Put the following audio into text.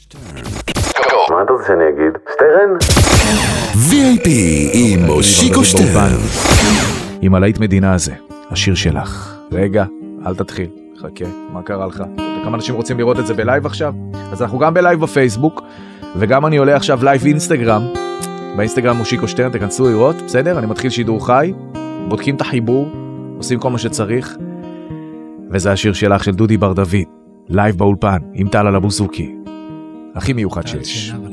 מה אתה רוצה שאני אגיד? שטרן? VIP עם מושיקו שטרן. עם הלהיט מדינה הזה, השיר שלך. רגע, אל תתחיל, חכה, מה קרה לך? כמה אנשים רוצים לראות את זה בלייב עכשיו? אז אנחנו גם בלייב בפייסבוק, וגם אני עולה עכשיו לייב אינסטגרם. באינסטגרם מושיקו שטרן, תכנסו לראות, בסדר? אני מתחיל שידור חי, בודקים את החיבור, עושים כל מה שצריך, וזה השיר שלך של דודי בר דוד, לייב באולפן, עם טל על הבוסוקי. הכי מיוחד שיש.